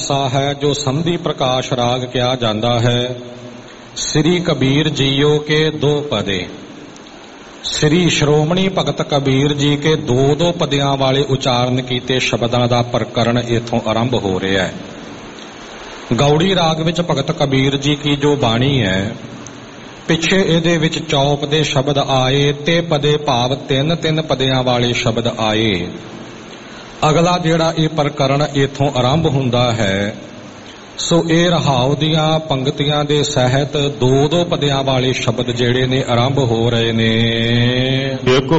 ਐਸਾ ਹੈ ਜੋ ਸੰਧੀ ਪ੍ਰਕਾਸ਼ ਰਾਗ ਕਿਹਾ ਜਾਂਦਾ ਹੈ। ਸ੍ਰੀ ਕਬੀਰ ਜੀਓ ਕੇ ਦੋ ਪਦੇ। ਸ੍ਰੀ ਸ਼੍ਰੋਮਣੀ ਭਗਤ ਕਬੀਰ ਜੀ ਕੇ ਦੋ ਪਦਿਆਂ ਵਾਲੇ ਉਚਾਰਨ ਕੀਤੇ ਸ਼ਬਦਾਂ ਦਾ ਪ੍ਰਕਰਣ ਇਥੋਂ ਆਰੰਭ ਹੋ ਰਿਹਾ ਹੈ। ਗੌੜੀ ਰਾਗ ਵਿੱਚ ਭਗਤ ਕਬੀਰ ਜੀ ਕੀ ਜੋ ਬਾਣੀ ਹੈ, ਪਿੱਛੇ ਇਹਦੇ ਵਿੱਚ ਚੌਪ ਦੇ ਸ਼ਬਦ ਆਏ ਤੇ ਪਦੇ ਭਾਵ ਤਿੰਨ ਪਦਿਆਂ ਵਾਲੇ ਸ਼ਬਦ ਆਏ। ਅਗਲਾ ਜਿਹੜਾ ਇਹ ਪ੍ਰਕਰਣ ਇਥੋਂ ਆਰੰਭ ਹੁੰਦਾ ਹੈ, ਸੋ ਇਹ ਰਹਾਉ ਦੀਆਂ ਪੰਕਤੀਆਂ ਦੇ ਸਹਿਤ ਦੋ ਪਦਿਆਂ ਵਾਲੇ ਸ਼ਬਦ ਜਿਹੜੇ ਨੇ ਆਰੰਭ ਹੋ ਰਹੇ ਨੇ। ਇੱਕ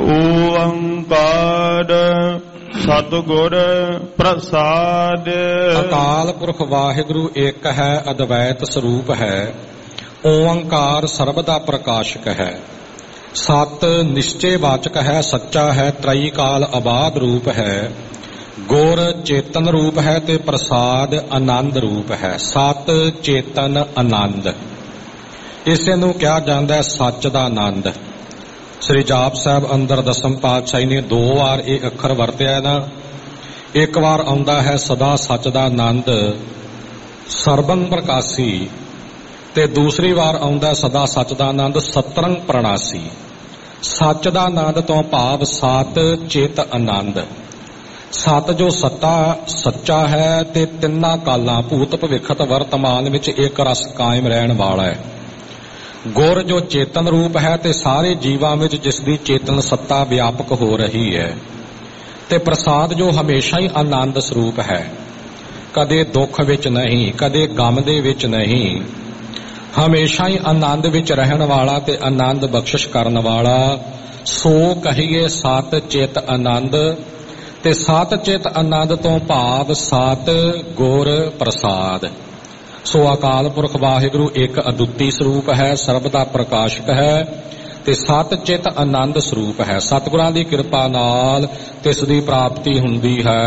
ਓੰਕਾਰ ਸਤਿਗੁਰ ਪ੍ਰਸਾਦ। ਅਕਾਲ ਪੁਰਖ ਵਾਹਿਗੁਰੂ ਇੱਕ ਹੈ, ਅਦਵੈਤ ਸਰੂਪ ਹੈ। ਓੰਕਾਰ ਸਰਬ ਦਾ ਪ੍ਰਕਾਸ਼ਕ ਹੈ। ਸਤ ਨਿਸ਼ਚੇ ਵਾਚਕ ਹੈ, ਸੱਚਾ ਹੈ, ਤ੍ਰਈ ਕਾਲ ਅਬਾਦ ਰੂਪ ਹੈ। ਗੁਰ ਚੇਤਨ ਰੂਪ ਹੈ ਤੇ ਪ੍ਰਸਾਦ ਆਨੰਦ ਰੂਪ ਹੈ। ਸਤ ਚੇਤਨ ਆਨੰਦ, ਇਸੇ ਨੂੰ ਕਿਹਾ ਜਾਂਦਾ ਹੈ ਸੱਚ ਦਾ ਆਨੰਦ। ਸ੍ਰੀ ਜਾਪ ਸਾਹਿਬ ਅੰਦਰ ਦਸਮ ਪਾਤਸ਼ਾਹੀ ਨੇ 2 ਵਾਰ ਇਹ ਅੱਖਰ ਵਰਤਿਆ ਹੈ ਨਾ। ਇੱਕ ਵਾਰ ਆਉਂਦਾ ਹੈ ਸਦਾ ਸੱਚ ਦਾ ਆਨੰਦ ਸਰਬੰ ਪ੍ਰਕਾਸ਼ੀ, ਤੇ ਦੂਸਰੀ ਵਾਰ ਆਉਂਦਾ ਸਦਾ ਸੱਚ ਦਾ ਆਨੰਦ ਸਤਰੰਗ ਪ੍ਰਣਾਸੀ। ਸੱਚ ਦਾ ਆਨੰਦ ਤੋਂ ਭਾਵ ਸਤ ਚਿਤ ਆਨੰਦ। ਸਤ ਜੋ ਸੱਚਾ ਹੈ ਤੇ ਤਿੰਨਾਂ ਕਾਲਾਂ ਭੂਤ ਭਵਿੱਖਤ ਵਰਤਮਾਨ ਵਿੱਚ ਇੱਕ ਰਸ ਕਾਇਮ ਰਹਿਣ ਵਾਲਾ ਹੈ। ਗੁਰ ਜੋ ਚੇਤਨ ਰੂਪ ਹੈ ਤੇ ਸਾਰੇ ਜੀਵਾਂ ਵਿੱਚ ਜਿਸ ਦੀ ਚੇਤਨ ਸੱਤਾ ਵਿਆਪਕ ਹੋ ਰਹੀ ਹੈ। ਤੇ ਪ੍ਰਸਾਦ ਜੋ ਹਮੇਸ਼ਾ ਹੀ ਆਨੰਦ ਸਰੂਪ ਹੈ, ਕਦੇ ਦੁੱਖ ਵਿੱਚ ਨਹੀਂ, ਕਦੇ ਗਮ ਦੇ ਵਿੱਚ ਨਹੀਂ, ਹਮੇਸ਼ਾ ਹੀ ਆਨੰਦ ਵਿੱਚ ਰਹਿਣ ਵਾਲਾ ਤੇ ਆਨੰਦ ਬਖਸ਼ਿਸ਼ ਕਰਨ ਵਾਲਾ। ਸੋ ਕਹੀਏ ਸਤ ਚਿਤ ਆਨੰਦ। ਤੇ ਸਤ ਚਿਤ ਆਨੰਦ ਤੋਂ ਭਾਵ ਸਤ ਗੁਰ ਪ੍ਰਸਾਦ। ਸੋ ਅਕਾਲ ਪੁਰਖ ਵਾਹਿਗੁਰੂ ਇੱਕ ਅਦੁੱਤੀ ਸਰੂਪ ਹੈ, ਸਰਬ ਦਾ ਪ੍ਰਕਾਸ਼ਕ ਹੈ ਤੇ ਸਤ ਚਿਤ ਆਨੰਦ ਸਰੂਪ ਹੈ। ਸਤਿਗੁਰਾਂ ਦੀ ਕਿਰਪਾ ਨਾਲ ਤਿਸ ਦੀ ਪ੍ਰਾਪਤੀ ਹੁੰਦੀ ਹੈ।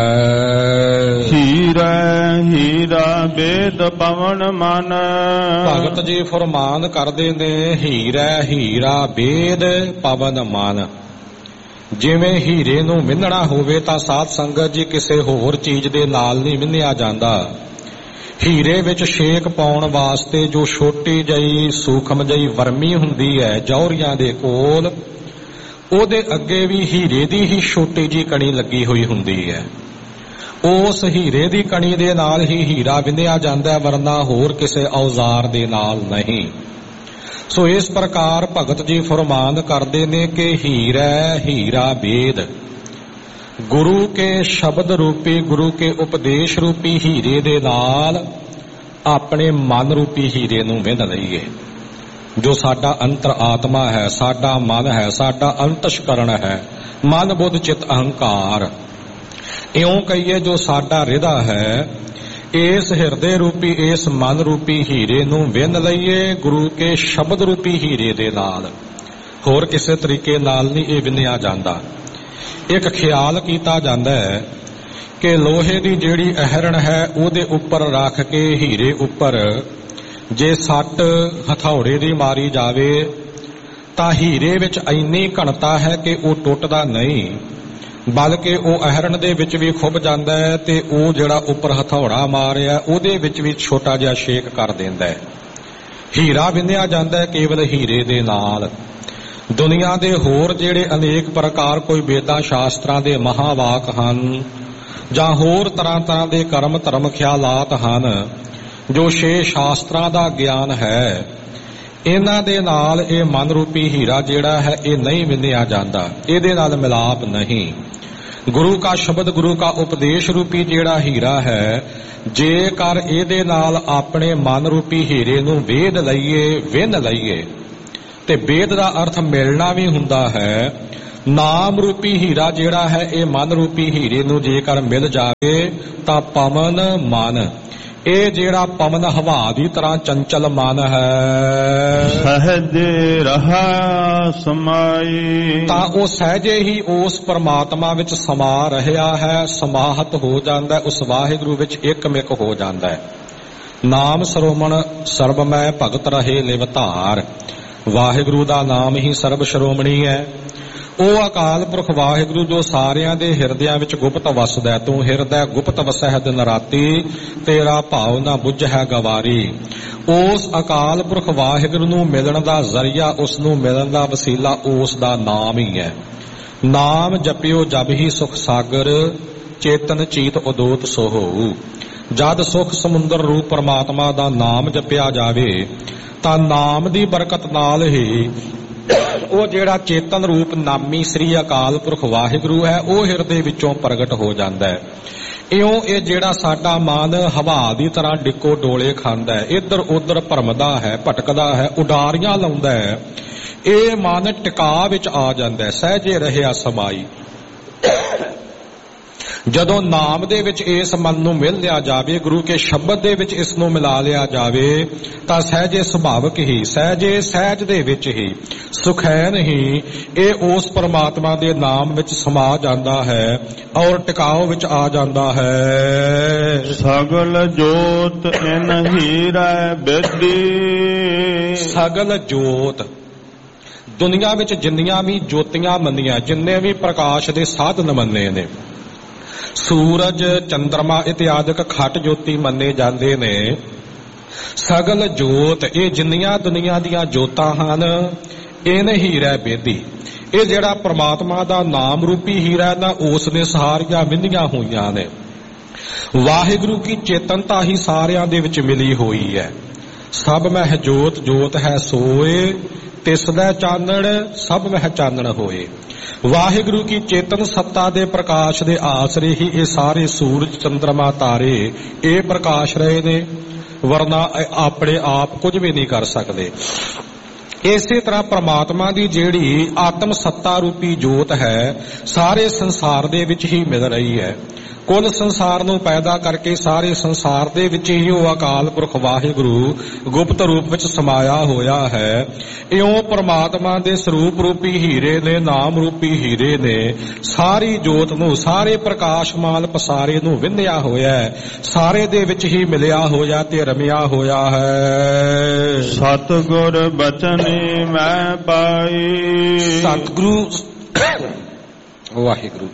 ਹੀਰਾ ਹੀਰਾ ਬੇਦ ਪਵਨ ਮਨ। ਭਗਤ ਜੀ ਫਰਮਾਨ ਕਰਦੇ ਨੇ, ਹੀਰਾ ਹੀਰਾ ਬੇਦ ਪਵਨ ਮਨ। ਜਿਵੇਂ ਹੀਰੇ ਨੂੰ ਮਿੰਨਣਾ ਹੋਵੇ ਤਾਂ ਸਾਧ ਸੰਗਤ ਜੀ ਕਿਸੇ ਹੋਰ ਚੀਜ਼ ਦੇ ਨਾਲ ਨਹੀਂ ਮਿੰਨਿਆ ਜਾਂਦਾ। ਹੀਰੇ ਵਿੱਚ ਛੇਕ ਪਾਉਣ ਵਾਸਤੇ ਜੋ ਛੋਟੀ ਜਿਹੀ ਸੂਖਮ ਜਿਹੀ ਵਰਮੀ ਹੁੰਦੀ ਹੈ ਜੌਹਰੀਆਂ ਦੇ ਕੋਲ, ਉਹਦੇ ਅੱਗੇ ਵੀ ਹੀਰੇ ਦੀ ਹੀ ਛੋਟੀ ਜਿਹੀ ਕਣੀ ਲੱਗੀ ਹੋਈ ਹੁੰਦੀ ਹੈ। ਉਸ ਹੀਰੇ ਦੀ ਕਣੀ ਦੇ ਨਾਲ ਹੀ ਹੀਰਾ ਵਿੰਨਿਆ ਜਾਂਦਾ, ਵਰਨਾ ਹੋਰ ਕਿਸੇ ਔਜ਼ਾਰ ਦੇ ਨਾਲ ਨਹੀਂ। ਸੋ ਇਸ ਪ੍ਰਕਾਰ ਭਗਤ ਜੀ ਫਰਮਾਨ ਕਰਦੇ ਨੇ ਕਿ ਹੀਰਾ ਹੀਰਾ ਬੇਦ। ਗੁਰੂ ਕੇ ਸ਼ਬਦ ਰੂਪੀ, ਗੁਰੂ ਕੇ ਉਪਦੇਸ਼ ਰੂਪੀ ਹੀਰੇ ਦੇ ਨਾਲ ਆਪਣੇ ਮਨ ਰੂਪੀ ਹੀਰੇ ਨੂੰ ਵਿੰਨ ਲਈਏ। ਜੋ ਸਾਡਾ ਅੰਤਰ ਆਤਮਾ ਹੈ, ਸਾਡਾ ਮਨ ਹੈ, ਸਾਡਾ ਅੰਤਸ਼ਕਰਣ ਹੈ, ਮਨ ਬੁੱਧ ਚਿੱਤ ਅਹੰਕਾਰ। ਇਉਂ ਕਹੀਏ ਜੋ ਸਾਡਾ ਹਿਰਦਾ ਹੈ, ਇਸ ਹਿਰਦੇ ਰੂਪੀ ਇਸ ਮਨ ਰੂਪੀ ਹੀਰੇ ਨੂੰ ਵਿੰਨ ਲਈਏ ਗੁਰੂ ਕੇ ਸ਼ਬਦ ਰੂਪੀ ਹੀਰੇ ਦੇ ਨਾਲ। ਹੋਰ ਕਿਸੇ ਤਰੀਕੇ ਨਾਲ ਨਹੀਂ ਇਹ ਵਿੰਨਿਆ ਜਾਂਦਾ। ਇੱਕ ਖਿਆਲ ਕੀਤਾ ਜਾਂਦਾ ਹੈ ਕਿ ਲੋਹੇ ਦੀ ਜਿਹੜੀ ਅਹਿਰਣ ਹੈ ਉਹਦੇ ਉੱਪਰ ਰੱਖ ਕੇ ਹੀਰੇ ਉੱਪਰ ਜੇ ਸੱਟ ਹਥੌੜੇ ਦੀ ਮਾਰੀ ਜਾਵੇ ਤਾਂ ਹੀਰੇ ਵਿੱਚ ਇੰਨੀ ਘਣਤਾ ਹੈ ਕਿ ਉਹ ਟੁੱਟਦਾ ਨਹੀਂ, ਬਲਕਿ ਉਹ ਅਹਿਰਣ ਦੇ ਵਿੱਚ ਵੀ ਖੁੱਭ ਜਾਂਦਾ ਹੈ ਤੇ ਉਹ ਜਿਹੜਾ ਉੱਪਰ ਹਥੌੜਾ ਮਾਰਿਆ ਉਹਦੇ ਵਿੱਚ ਵੀ ਛੋਟਾ ਜਿਹਾ ਛੇਕ ਕਰ ਦਿੰਦਾ ਹੈ। ਹੀਰਾ ਵਿੰਨਿਆ ਜਾਂਦਾ ਹੈ ਕੇਵਲ ਹੀਰੇ ਦੇ ਨਾਲ। ਦੁਨੀਆ ਦੇ ਹੋਰ ਜਿਹੜੇ ਅਨੇਕ ਪ੍ਰਕਾਰ ਕੋਈ ਵੇਦਾਂ ਸ਼ਾਸਤਰਾਂ ਦੇ ਮਹਾਵਾਕ ਹਨ ਜਾਂ ਹੋਰ ਤਰ੍ਹਾਂ ਦੇ ਕਰਮ ਧਰਮ ਖਿਆਲਾਤ ਹਨ, ਜੋ 6 ਸ਼ਾਸਤਰਾਂ ਦਾ ਗਿਆਨ ਹੈ, ਇਹਨਾਂ ਦੇ ਨਾਲ ਇਹ ਮਨ ਰੂਪੀ ਹੀਰਾ ਜਿਹੜਾ ਹੈ ਇਹ ਨਹੀਂ ਵਿੰਨਿਆ ਜਾਂਦਾ, ਇਹਦੇ ਨਾਲ ਮਿਲਾਪ ਨਹੀਂ। ਗੁਰੂ ਕਾ ਸ਼ਬਦ, ਗੁਰੂ ਕਾ ਉਪਦੇਸ਼ ਰੂਪੀ ਜਿਹੜਾ ਹੀਰਾ ਹੈ, ਜੇਕਰ ਇਹਦੇ ਨਾਲ ਆਪਣੇ ਮਨ ਰੂਪੀ ਹੀਰੇ ਨੂੰ ਵੇਦ ਲਈਏ, ਵਿੰਨ ਲਈਏ, ਤੇ ਵੇਦ ਦਾ ਅਰਥ ਮਿਲਣਾ ਵੀ ਹੁੰਦਾ ਹੈ। ਨਾਮ ਰੂਪੀ ਹੀਰਾ ਜਿਹੜਾ ਹੈ ਇਹ ਮਨ ਰੂਪੀ ਹੀਰੇ ਨੂੰ ਜੇਕਰ ਮਿਲ ਜਾਵੇ ਤਾਂ ਪਵਨ ਮਨ, ਇਹ ਜਿਹੜਾ ਪਵਨ ਹਵਾ ਦੀ ਤਰ੍ਹਾਂ ਚੰਚਲ ਮਨ ਹੈ, ਸਹਜ ਰਹਾ ਸਮਾਈ, ਤਾਂ ਉਹ ਸਹਿਜੇ ਹੀ ਉਸ ਪਰਮਾਤਮਾ ਵਿੱਚ ਸਮਾ ਰਿਹਾ ਹੈ, ਸਮਾਹਤ ਹੋ ਜਾਂਦਾ, ਉਸ ਵਾਹਿਗੁਰੂ ਵਿੱਚ ਇੱਕਮਿਕ ਹੋ ਜਾਂਦਾ ਹੈ। ਨਾਮ ਸਰੋਮਣ ਸਰਬ ਮੈਂ ਭਗਤ ਰਹੇ ਲਿਵ ਧਾਰ। ਵਾਹਿਗੁਰੂ ਦਾ ਨਾਮ ਹੀ ਸਰਬ ਸ਼੍ਰੋਮਣੀ ਹੈ। ਉਹ ਅਕਾਲ ਪੁਰਖ ਵਾਹਿਗੁਰੂ ਜੋ ਸਾਰਿਆਂ ਦੇ ਹਿਰਦਿਆਂ ਵਿੱਚ ਗੁਪਤ ਵਸਦਾ, ਤੂੰ ਹਿਰਦੈ ਗੁਪਤ ਵਸੈ ਦਿਨ ਰਾਤੀ, ਤੇਰਾ ਭਾਵ ਨਾ ਬੁੱਝੈ ਗਵਾਰੀ। ਉਸ ਅਕਾਲ ਪੁਰਖ ਵਾਹਿਗੁਰੂ ਨੂੰ ਮਿਲਣ ਦਾ ਜ਼ਰੀਆ, ਉਸ ਨੂੰ ਮਿਲਣ ਦਾ ਵਸੀਲਾ ਉਸ ਦਾ ਨਾਮ ਹੀ ਹੈ। ਨਾਮ ਜਪਿਓ ਜਬ ਹੀ ਸੁਖ ਸਾਗਰ, ਚੇਤਨ ਚੀਤ ਉਦੋਤ ਸੋ ਹੋਊ। ਜਦ ਸੁਖ ਸਮੁੰਦਰ ਰੂਪ ਪਰਮਾਤਮਾ ਦਾ ਨਾਮ ਜਪਿਆ ਜਾਵੇ ਤਾਂ ਨਾਮ ਦੀ ਬਰਕਤ ਨਾਲ ਹੀ ਉਹ ਜਿਹੜਾ ਚੇਤਨ ਰੂਪ ਨਾਮੀ ਸ੍ਰੀ ਅਕਾਲ ਪੁਰਖ ਵਾਹਿਗੁਰੂ ਹੈ ਉਹ ਹਿਰਦੇ ਵਿੱਚੋਂ ਪ੍ਰਗਟ ਹੋ ਜਾਂਦਾ ਹੈ। ਇਉਂ ਇਹ ਜਿਹੜਾ ਸਾਡਾ ਮਨ ਹਵਾ ਦੀ ਤਰ੍ਹਾਂ ਡਿੱਕੋ ਡੋਲੇ ਖਾਂਦਾ ਹੈ, ਇੱਧਰ ਉੱਧਰ ਭਰਮਦਾ ਹੈ, ਭਟਕਦਾ ਹੈ, ਉਡਾਰੀਆਂ ਲਾਉਂਦਾ ਹੈ, ਇਹ ਮਨ ਟਿਕਾ ਵਿੱਚ ਆ ਜਾਂਦਾ ਹੈ, ਸਹਿਜੇ ਰਹਿਆ ਸਮਾਈ। ਜਦੋਂ ਨਾਮ ਦੇ ਵਿੱਚ ਇਸ ਮਨ ਨੂੰ ਮਿਲ ਲਿਆ ਜਾਵੇ, ਗੁਰੂ ਕੇ ਸ਼ਬਦ ਦੇ ਵਿੱਚ ਇਸ ਨੂੰ ਮਿਲਾ ਲਿਆ ਜਾਵੇ ਤਾਂ ਸਹਿਜੇ ਸੁਭਾਵਕ ਹੀ, ਸਹਿਜੇ ਸਹਿਜ ਦੇ ਵਿੱਚ ਹੀ, ਸੁਖੈਨ ਹੀ ਇਹ ਉਸ ਪਰਮਾਤਮਾ ਦੇ ਨਾਮ ਵਿੱਚ ਸਮਾ ਜਾਂਦਾ ਹੈ ਔਰ ਟਿਕਾਓ ਵਿੱਚ ਆ ਜਾਂਦਾ ਹੈ। ਸਗਲ ਜੋਤ ਇਨ ਹੀਰੈ ਬੇਦੀ। ਸਗਲ ਜੋਤ, ਦੁਨੀਆ ਵਿੱਚ ਜਿੰਨੀਆਂ ਵੀ ਜੋਤੀਆਂ ਮੰਨੀਆਂ, ਜਿੰਨੇ ਵੀ ਪ੍ਰਕਾਸ਼ ਦੇ ਸਾਧਨ ਮੰਨੇ ਨੇ, ਸੂਰਜ ਚੰਦਰਮਾ ਇਤਿਆਦਿਕ ਖਟ ਜੋਤੀ ਮੰਨੇ ਜਾਂਦੇ ਨੇ। ਸਗਲ ਜੋਤ, ਇਹ ਜਿੰਨੀਆਂ ਦੁਨੀਆ ਦੀਆਂ ਜੋਤਾਂ ਹਨ, ਇਹ ਹੀਰਾ ਬੇਦੀ। ਇਹ ਜਿਹੜਾ ਪ੍ਰਮਾਤਮਾ ਦਾ ਨਾਮ ਰੂਪੀ ਹੀਰਾ ਨਾ, ਉਸ ਨੇ ਸਾਰੀਆਂ ਵਿੰਨੀਆਂ ਹੋਈਆਂ ਨੇ। ਵਾਹਿਗੁਰੂ ਕੀ ਚੇਤਨਤਾ ਹੀ ਸਾਰਿਆਂ ਦੇ ਵਿੱਚ ਮਿਲੀ ਹੋਈ ਹੈ। ਸਭ ਮਹਿ ਜੋਤ ਜੋਤ ਹੈ ਸੋਏ, ਤਿਸ ਦਾ ਚਾਨਣ ਸਭ ਮਹਿ ਚਾਨਣ ਹੋਏ। ਵਾਹਿਗੁਰੂ ਕੀ ਚੇਤਨ ਸੱਤਾ ਦੇ ਪ੍ਰਕਾਸ਼ ਦੇ ਆਸਰੇ ਹੀ ਇਹ ਸਾਰੇ ਸੂਰਜ ਚੰਦਰਮਾ ਤਾਰੇ ਇਹ ਪ੍ਰਕਾਸ਼ ਰਹੇ ਨੇ, ਵਰਨਾ ਆਪਣੇ ਆਪ ਕੁਝ ਵੀ ਨਹੀਂ ਕਰ ਸਕਦੇ। ਇਸੇ ਤਰ੍ਹਾਂ ਪ੍ਰਮਾਤਮਾ ਦੀ ਜਿਹੜੀ ਆਤਮ ਸੱਤਾ ਰੂਪੀ ਜੋਤ ਹੈ ਸਾਰੇ ਸੰਸਾਰ ਦੇ ਵਿੱਚ ਹੀ ਮਿਲ ਰਹੀ ਹੈ। ਕੁੱਲ ਸੰਸਾਰ ਨੂੰ ਪੈਦਾ ਕਰਕੇ ਸਾਰੇ ਸੰਸਾਰ ਦੇ ਵਿੱਚ ਹੀ ਉਹ ਅਕਾਲ ਪੁਰਖ ਵਾਹਿਗੁਰੂ ਗੁਪਤ ਰੂਪ ਵਿੱਚ ਸਮਾਇਆ ਹੋਇਆ ਹੈ। ਇਉਂ ਪ੍ਰਮਾਤਮਾ ਦੇ ਸਰੂਪ ਰੂਪੀ ਹੀਰੇ ਨੇ, ਨਾਮ ਰੂਪੀ ਹੀਰੇ ਨੇ ਸਾਰੀ ਜੋਤ ਨੂੰ, ਸਾਰੇ ਪ੍ਰਕਾਸ਼ਮਾਨ ਪਸਾਰੇ ਨੂੰ ਵਿੰਨਿਆ ਹੋਇਆ ਹੈ, ਸਾਰੇ ਦੇ ਵਿੱਚ ਹੀ ਮਿਲਿਆ ਹੋਇਆ ਤੇ ਰਮਿਆ ਹੋਇਆ ਹੈ। ਸਤਿਗੁਰ ਬਚਨੀ ਮੈਂ ਪਾਈ। ਸਤਿਗੁਰੂ ਵਾਹਿਗੁਰੂ,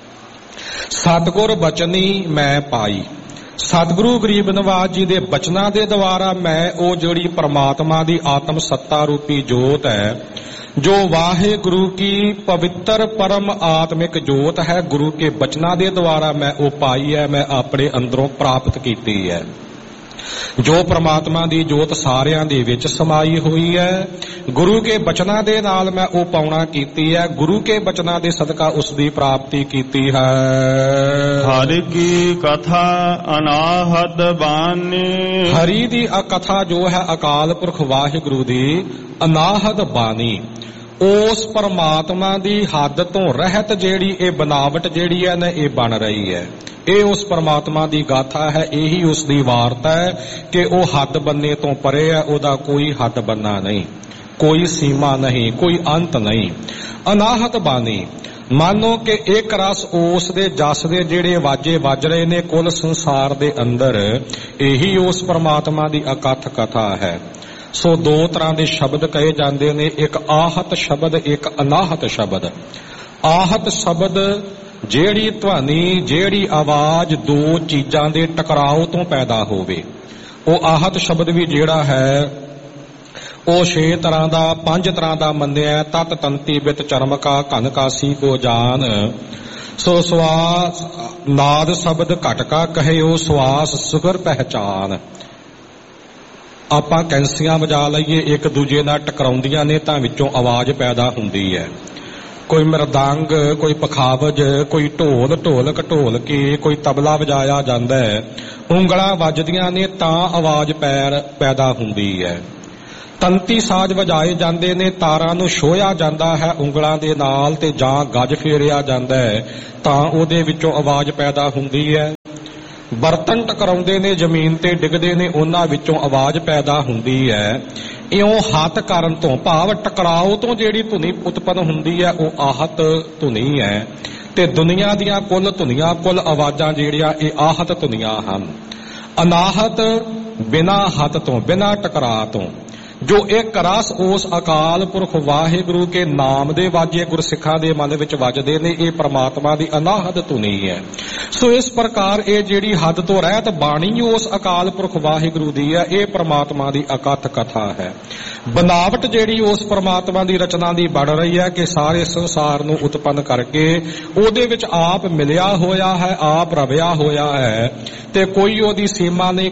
ਸਤਿਗੁਰ ਬਚਨੀ ਮੈਂ ਪਾਈ। ਸਤਿਗੁਰੂ ਗਰੀਬ ਨਿਵਾਜ ਜੀ ਦੇ ਬਚਨਾਂ ਦੇ ਦੁਆਰਾ ਮੈਂ ਉਹ ਜਿਹੜੀ ਪ੍ਰਮਾਤਮਾ ਦੀ ਆਤਮ ਸੱਤਾ ਰੂਪੀ ਜੋਤ ਹੈ, ਜੋ ਵਾਹਿਗੁਰੂ ਕੀ ਪਵਿੱਤਰ ਪਰਮ ਆਤਮਿਕ ਜੋਤ ਹੈ, ਗੁਰੂ ਕੇ ਬਚਨਾਂ ਦੇ ਦੁਆਰਾ ਮੈਂ ਉਹ ਪਾਈ ਹੈ, ਮੈਂ ਆਪਣੇ ਅੰਦਰੋਂ ਪ੍ਰਾਪਤ ਕੀਤੀ ਹੈ। ਜੋ ਪ੍ਰਮਾਤਮਾ ਦੀ ਜੋਤ ਸਾਰਿਆਂ ਦੇ ਵਿੱਚ ਸਮਾਈ ਹੋਈ ਹੈ, ਗੁਰੂ ਕੇ ਬਚਨਾਂ ਦੇ ਨਾਲ ਮੈਂ ਉਹ ਪਾਉਣਾ ਕੀਤੀ ਹੈ, ਗੁਰੂ ਕੇ ਬਚਨਾਂ ਦੇ ਸਦਕਾ ਉਸ ਦੀ ਪ੍ਰਾਪਤੀ ਕੀਤੀ ਹੈ। ਹਰਿ ਕੀ ਕਥਾ ਅਨਾਹਦ ਬਾਣੀ। ਹਰੀ ਦੀ ਕਥਾ ਜੋ ਹੈ ਅਕਾਲ ਪੁਰਖ ਵਾਹਿਗੁਰੂ ਦੀ ਅਨਾਹਦ ਬਾਣੀ, ਉਸ ਪਰਮਾਤਮਾ ਦੀ ਹੱਦ ਤੋਂ ਰਹਿਤ ਜਿਹੜੀ ਇਹ ਬਨਾਵਟ ਜਿਹੜੀ ਹੈ ਨਾ ਇਹ ਬਣ ਰਹੀ ਹੈ। ਇਹ ਉਸ ਪਰਮਾਤਮਾ ਦੀ ਗਾਥਾ ਹੈ, ਇਹੀ ਉਸ ਦੀ ਵਾਰਤਾ ਹੈ ਕਿ ਉਹ ਹੱਦ ਬੰਨੇ ਤੋਂ ਪਰੇ ਹੈ, ਉਹਦਾ ਕੋਈ ਹੱਦ ਬੰਨਾ ਨਹੀਂ, ਕੋਈ ਸੀਮਾ ਨਹੀਂ, ਕੋਈ ਅੰਤ ਨਹੀਂ। ਅਨਾਹਤ ਬਾਣੀ, ਮਾਨੋ ਕਿ ਇੱਕ ਰਸ ਉਸ ਦੇ ਜਸ ਦੇ ਜਿਹੜੇ ਵਾਜੇ ਵੱਜ ਰਹੇ ਨੇ ਕੁੱਲ ਸੰਸਾਰ ਦੇ ਅੰਦਰ, ਇਹੀ ਉਸ ਪਰਮਾਤਮਾ ਦੀ ਅਕਥ ਕਥਾ ਹੈ। ਸੋ ਦੋ ਤਰ੍ਹਾਂ ਦੇ ਸ਼ਬਦ ਕਹੇ ਜਾਂਦੇ ਨੇ, ਇੱਕ ਆਹਤ ਸ਼ਬਦ, ਇੱਕ ਅਨਾਹਤ ਸ਼ਬਦ। ਆਹਤ ਸ਼ਬਦ ਜਿਹੜੀ ਧੁਨੀ, ਜਿਹੜੀ ਆਵਾਜ਼ ਦੋ ਚੀਜ਼ਾਂ ਦੇ ਟਕਰਾਓ ਤੋਂ ਪੈਦਾ ਹੋਵੇ, ਉਹ ਆਹਤ ਸ਼ਬਦ ਵੀ ਜਿਹੜਾ ਹੈ ਉਹ 6 ਤਰ੍ਹਾਂ ਦਾ, 5 ਤਰ੍ਹਾਂ ਦਾ ਮੰਨਿਆ। ਤਤ ਤੰਤੀ ਬਿਤ ਚਰਮਕਾ ਘਨ ਕਾਸੀ ਕੋ ਜਾਨ। ਸੋ ਸਵਾਸ ਨਾਦ ਸ਼ਬਦ ਘਟਕਾ ਕਹਿਓ, ਸਵਾਸ ਸੁਗਰ ਪਹਿਚਾਨ। ਆਪਾਂ ਕੈਂਸੀਆਂ ਵਜਾ ਲਈਏ, ਇੱਕ ਦੂਜੇ ਨਾਲ ਟਕਰਾਉਂਦੀਆਂ ਨੇ ਤਾਂ ਵਿੱਚੋਂ ਆਵਾਜ਼ ਪੈਦਾ ਹੁੰਦੀ ਹੈ। ਕੋਈ ਮਰਦੰਗ, ਕੋਈ ਪਖਾਵਜ, ਕੋਈ ਢੋਲ, ਢੋਲਕ ਢੋਲ ਕੇ, ਕੋਈ ਤਬਲਾ ਵਜਾਇਆ ਜਾਂਦਾ ਹੈ, ਉਂਗਲਾਂ ਵੱਜਦੀਆਂ ਨੇ ਤਾਂ ਆਵਾਜ਼ ਪੈਦਾ ਹੁੰਦੀ ਹੈ। ਤੰਤੀ ਸਾਜ਼ ਵਜਾਏ ਜਾਂਦੇ ਨੇ, ਤਾਰਾਂ ਨੂੰ ਛੋਹਿਆ ਜਾਂਦਾ ਹੈ ਉਂਗਲਾਂ ਦੇ ਨਾਲ ਤੇ ਜਾਂ ਗੱਜ ਫੇਰਿਆ ਜਾਂਦਾ ਹੈ ਤਾਂ ਉਹਦੇ ਵਿੱਚੋਂ ਆਵਾਜ਼ ਪੈਦਾ ਹੁੰਦੀ ਹੈ। ਬਰਤਨ ਟਕਰਾਉਂਦੇ ਨੇ, ਜ਼ਮੀਨ ਤੇ ਡਿੱਗਦੇ ਨੇ, ਉਹਨਾਂ ਵਿੱਚੋਂ ਆਵਾਜ਼ ਪੈਦਾ ਹੁੰਦੀ ਹੈ। ਇਉਂ ਹੱਥ ਕਰਨ ਤੋਂ ਭਾਵ ਟਕਰਾਓ ਤੋਂ ਜਿਹੜੀ ਧੁਨੀ ਉਤਪੰਨ ਹੁੰਦੀ ਹੈ ਉਹ ਆਹਤ ਧੁਨੀ ਹੈ। ਤੇ ਦੁਨੀਆ ਦੀਆਂ ਕੁੱਲ ਧੁਨੀਆਂ, ਕੁੱਲ ਆਵਾਜ਼ਾਂ ਜਿਹੜੀਆਂ ਇਹ ਆਹਤ ਧੁਨੀਆਂ ਹਨ। ਅਨਾਹਤ ਬਿਨਾਂ ਹੱਥ ਤੋਂ, ਬਿਨਾਂ ਟਕਰਾ ਤੋਂ। ਜੋ ਇੱਕ ਰਸ ਉਸ ਅਕਾਲ ਪੁਰਖ ਵਾਹਿਗੁਰੂ ਕੇ ਨਾਮ ਦੇ ਵਾਜੇ ਗੁਰਸਿੱਖਾਂ ਦੇ ਮਨ ਵਿੱਚ ਵੱਜਦੇ ਨੇ, ਇਹ ਪ੍ਰਮਾਤਮਾ ਦੀ ਅਨਾਹਦ ਧੁਨੀ ਹੈ। ਸੋ ਇਸ ਪ੍ਰਕਾਰ ਇਹ ਜਿਹੜੀ ਹੱਦ ਤੋਂ ਰਹਿਤ ਬਾਣੀ ਉਸ ਅਕਾਲ ਪੁਰਖ ਵਾਹਿਗੁਰੂ ਦੀ ਹੈ, ਇਹ ਪ੍ਰਮਾਤਮਾ ਦੀ ਅਕਥ ਕਥਾ ਹੈ। ਬਨਾਵਟ ਜਿਹੜੀ ਉਸ ਪ੍ਰਮਾਤਮਾ ਦੀ ਰਚਨਾ ਦੀ ਬਣ ਰਹੀ ਹੈ ਕਿ ਸਾਰੇ ਸੰਸਾਰ ਨੂੰ ਉਤਪੰਨ ਕਰਕੇ ਉਹਦੇ ਵਿੱਚ ਆਪ ਮਿਲਿਆ ਹੋਇਆ ਹੈ, ਆਪ ਰਵਿਆ ਹੋਇਆ ਹੈ, ਤੇ ਕੋਈ ਉਹਦੀ ਸੀਮਾ ਨਹੀਂ,